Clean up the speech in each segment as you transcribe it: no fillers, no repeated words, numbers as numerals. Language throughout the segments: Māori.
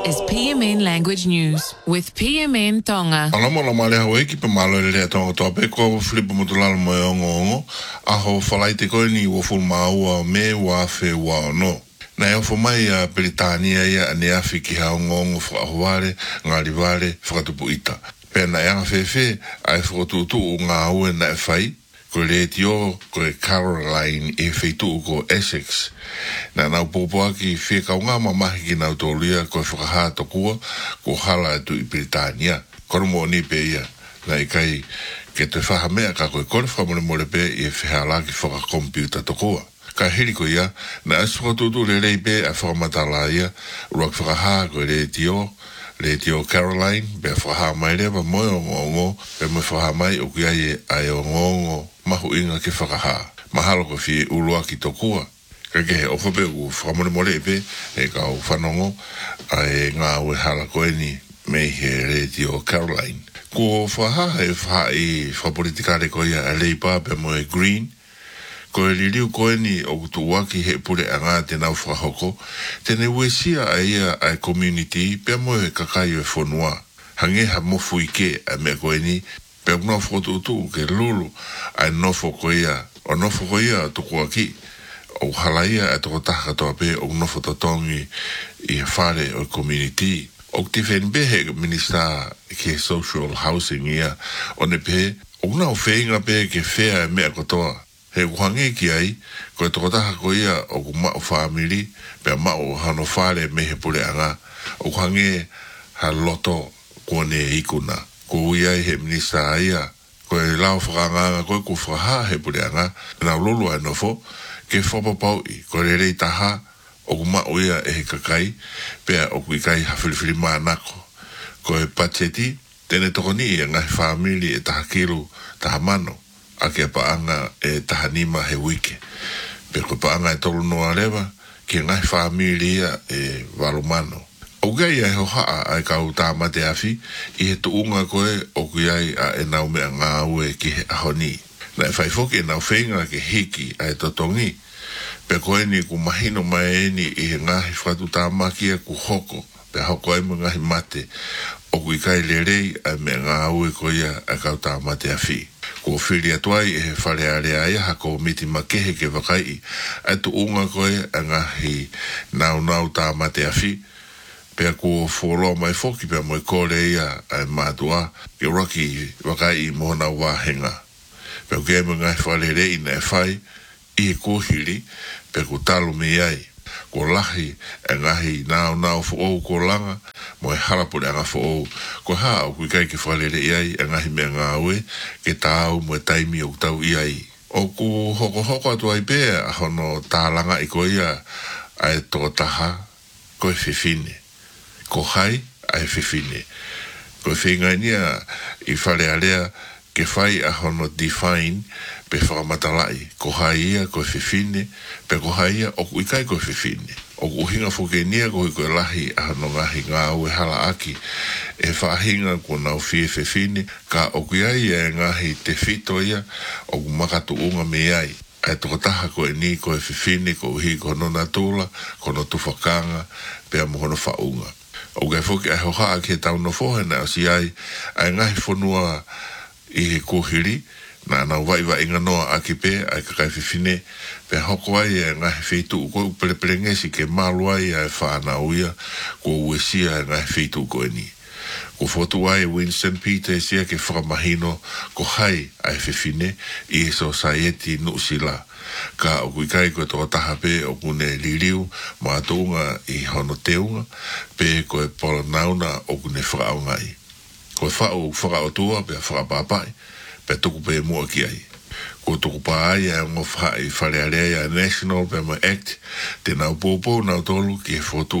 is PMN Language News with PMN Tonga. Alamo la male hawe ki pe malo le tonga tope ko flip mo tulala mo ngo a ho falaite ko ni wo fu maua me wa fe wa no na yo fo mai a Britania ya ne afiki ha ngo fo ahware ngali vale fo tu puita pena ya fe ai fo tu nga u na fai ko le tio ko Caroline e feitu ko Essex na popo aki fe ka nga mama ki na tolia ko fo ha to ko hala tu Britania ko mo ni pe ya na kai ke te fa me ka ko fa mo le pe e fe hala ki fo ka computer to ko ka hiri ko ya na aso tu le pe a formata la ya ro ka ha ko le tio Caroline be fo ha mai le mo ngo be mo fo ha mai o ku ai ngo mahu inga ke whakaha. Mahalo ko fi ulua ki tokua. Kake o whape u whamone molepe e ka o whanongo a e ngā ue hala koe ni mei he Radio Caroline. Ko whaha e wha i whapolitikare koe a Labour pe mo e Green. Ko e liliu koe ni o kutuwaki he pule a ngā te nau whahoko. Tene uesia a ia a community pe mo e kakai e whanua. Hange ha mofu ike a me koe ni pe no foto tu ke lulu ai no fokoia o no fokoia to ko aki o halaia e to taha to pe o no foto tongi I fare o community o tifen be he minister ke social housing ia o ne pe o na ofenga pe ke fea me ko to he wangi ki ai ko to taha ko ia o ma family pe ma o hano fare me he pule anga o wangi ha loto ko ne ikuna ko ia he minista ia ko e lao whakanga ko ku whaha he pureanga na lulu ai nofo ke whapapau I ko re taha o kuma o ia e he kakai pea o ku ikai hawhiliwhili mānako ko e pacheti tene toko ni ia ngai whamili e taha kilu taha mano a ke paanga e taha nima he wike pe ko paanga e tolu noa lewa ke ngai whamili ia e walumano o gai ai ho haa ai ka uta mate afi I he tu unga koe o kuiai a e nau mea ngā ue ki he ahoni. Na e whai foke nau whenga ke hiki ai totongi. Pe koe ni ku mahino mai ni I he ngahi whatu tāmakia ku hoko. Pe hoko ai mo ngahi mate o kuikai le rei ai mea ngā ue koea ai ka uta mate afi. Ko whiri atuai e he whare are ai hako miti makehe ke wakai ai tu unga koe a ngahi nau tā mate afi. Pea ko wholo mai foki pea moi kore ia ai mātua ke roki wakai I mōna wāhenga. Pea ke emu ngai whale rei na e whai I he kōhiri pea ko talo me ai. Ko lahi e ngahi nau whoou ko langa mo e harapure anga whoou. Ko haa o kui kai ke whale rei ai e ngahi mea ngā ue ke tāu mo e taimi o tau I ai. O ko hoko atu ai pea a hono tālanga I ko ia ai tō taha ko e whiwhine. Ko hai ai whiwhine. Ko whenga nia I whare alea ke whai a hono define pe whakamatalai. Ko hai ia ko whiwhine pe ko hai ia o kuikai ko whiwhine. O kuhinga whuke nia ko I lahi a hono ngahi ngā ue hala aki e whahinga ko nau whiwhine ka o kuiai e ngahi te whito ia o kumakatu unga me ai. Ai toko taha ko e ni ko e whiwhine ko uhi ko nona tūla ko no tufakanga pe a mohono whaunga. O gai foki ai hoha ke tau no fohena o si ai ngahi whanua I he kōhiri na waiwa inga noa aki pe ai kakai whiwhine pe hoko ai ngahi whetu ko upele ngesi ke malu ai whaana uia ko uesia ngahi whetu ko e ni. Ko fotu ai Winston Peter sia ke whakamahino ko hai ai whiwhine I society nuusila. Ka o kuikai ko tō taha pe o kune liriu mātunga I hono teunga pe ko e pola nauna o kune whakaongai. Ko e whakaotua pe a whakapapai pe tuku pe mua ki ai. Ko tuku pa ai a ngofa I wharearea National Pema Act te nau popo nau tolu ki e fotu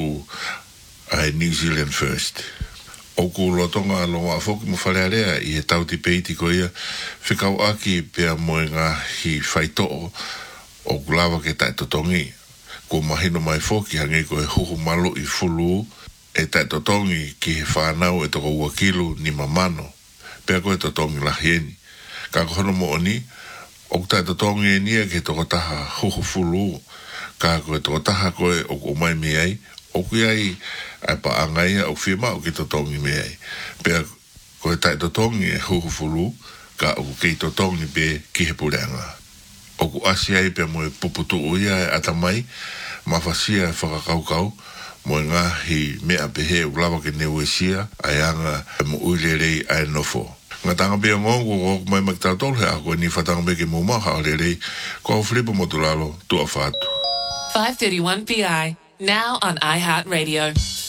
ai New Zealand First. O ku lotonga loa foki mo wharearea I he tauti peiti ko ia whikau aki pe a moe ngā hi whaitoo o kulawa ke tai totongi. Ko mahino mai foki hangi ko e huhu malo I fulu e tai totongi ki he whanau e toko uakilu ni mamano. Pea ko e totongi lahieni. Ka kohono mo oni, o tai totongi e nia ke toko taha huhu fulu. Ka ko e toko taha ko e o kumai mi ai, o kuiai ai pa angai o firma o ki to tongi me ai pe ko tai to tongi hu fulu ka o ki to tongi be ki he pulenga o ku asia i pe mo puputu uia atamai ma fasia whakakaukau mo ngā hi mea pehe ulawa ke neuesia ai anga mo uirerei ai nofo. Ngā tanga pia ngongo o mai maktautol he ako ni whatanga me ke mumaha o rerei ko flipa mo tulalo tua whātu. 5:31 PI, now on iHeartRadio.